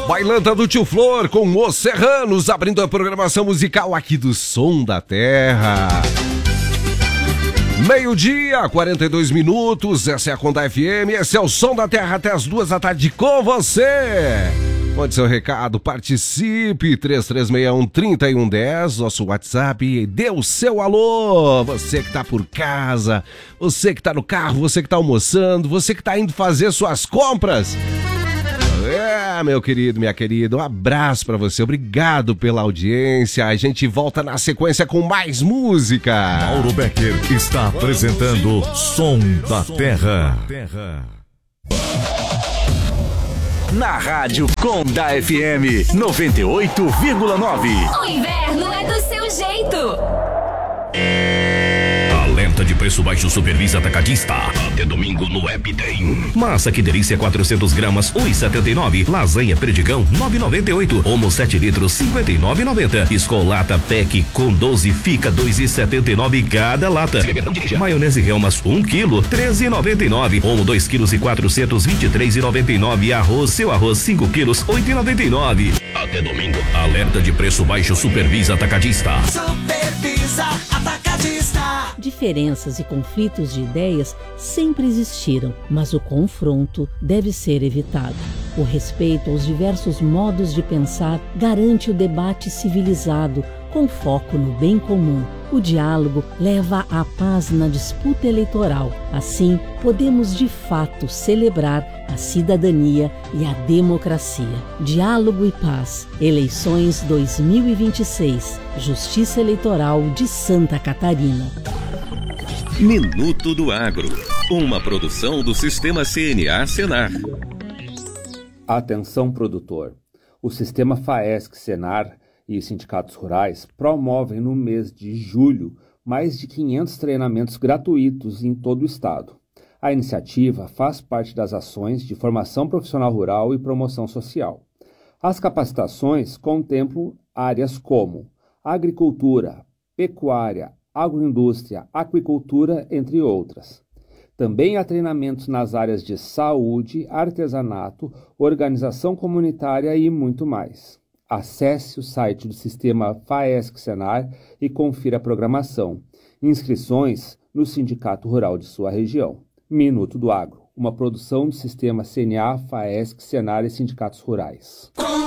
Bailanta do Tio Flor com Os Serranos, abrindo a programação musical aqui do Som da Terra. Meio-dia, 42 minutos, essa é a Conda FM, esse é o Som da Terra até as 2 da tarde com você. Mande seu recado, participe, 3361-3110, nosso WhatsApp, dê o seu alô, você que tá por casa, você que tá no carro, você que tá almoçando, você que tá indo fazer suas compras. Meu querido, minha querida, um abraço pra você, obrigado pela audiência, a gente volta na sequência com mais música. Mauro Becker está apresentando Som da Terra. Na Rádio Conda FM 98,9. O inverno é do seu jeito. Alerta de preço baixo Supervisa Atacadista. Até domingo no App tem. Massa que delícia 400 gramas, 1,79. Lasanha Perdigão, 9,98. Omo 7 litros, 59,90. Escolata Pack com 12 fica 2,79 cada lata. Maionese Helmas 1 quilo, 13,99. Omo 2 quilos e 423,99. Arroz, seu arroz 5 quilos, 8,99. Até domingo. Alerta de preço baixo Supervisa Atacadista. Supervisa Atacadista. Diferenças e conflitos de ideias sempre existiram, mas o confronto deve ser evitado. O respeito aos diversos modos de pensar garante o debate civilizado, com foco no bem comum. O diálogo leva à paz na disputa eleitoral. Assim, podemos de fato celebrar a cidadania e a democracia. Diálogo e paz. Eleições 2026. Justiça Eleitoral de Santa Catarina. Minuto do Agro. Uma produção do Sistema CNA Senar. Atenção, produtor. O Sistema FAESC Senar e sindicatos rurais promovem no mês de julho mais de 500 treinamentos gratuitos em todo o estado. A iniciativa faz parte das ações de formação profissional rural e promoção social. As capacitações contemplam áreas como agricultura, pecuária, agroindústria, aquicultura, entre outras. Também há treinamentos nas áreas de saúde, artesanato, organização comunitária e muito mais. Acesse o site do Sistema FAESC Senar e confira a programação. Inscrições no Sindicato Rural de sua região. Minuto do Agro, uma produção do Sistema CNA, FAESC, Senar e Sindicatos Rurais.